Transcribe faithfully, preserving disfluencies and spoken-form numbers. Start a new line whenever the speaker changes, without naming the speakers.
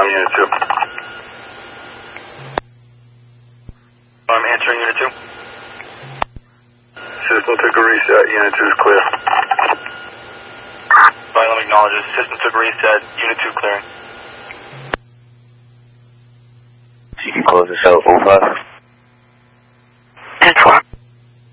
Unit two. I'm answering Unit two. System took a reset. Unit two is clear. Flight level acknowledges. System took a reset. Unit two clearing.
You can close this out. oh five.